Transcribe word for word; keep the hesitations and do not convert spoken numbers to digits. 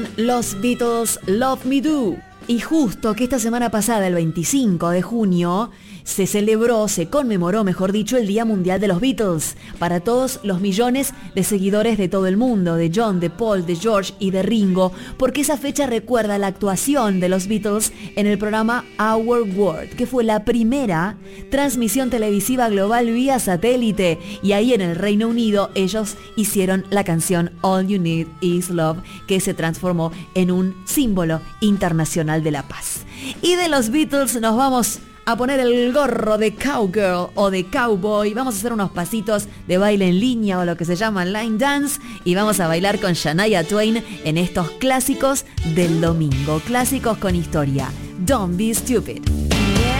Los Beatles, Love Me Do. Y justo que esta semana pasada, el veinticinco de junio, se celebró, se conmemoró, mejor dicho, el Día Mundial de los Beatles, para todos los millones de seguidores de todo el mundo, de John, de Paul, de George y de Ringo, porque esa fecha recuerda la actuación de los Beatles en el programa Our World, que fue la primera transmisión televisiva global vía satélite, y ahí en el Reino Unido ellos hicieron la canción All You Need Is Love, que se transformó en un símbolo internacional de la paz. Y de los Beatles nos vamos a poner el gorro de cowgirl o de cowboy. Vamos a hacer unos pasitos de baile en línea o lo que se llama line dance, y vamos a bailar con Shania Twain en estos clásicos del domingo, clásicos con historia. Don't be stupid.